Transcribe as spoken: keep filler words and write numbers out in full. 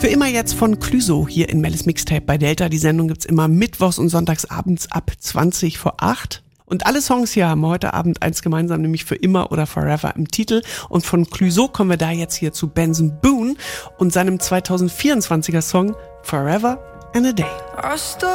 Für immer jetzt von Clüso hier in Mellis Mixtape bei Delta. Die Sendung gibt's immer mittwochs und sonntags abends ab zwanzig vor acht. Und alle Songs hier haben heute Abend eins gemeinsam, nämlich für immer oder forever im Titel. Und von Clüso kommen wir da jetzt hier zu Benson Boone und seinem zweitausendvierundzwanziger Song Forever and a Day.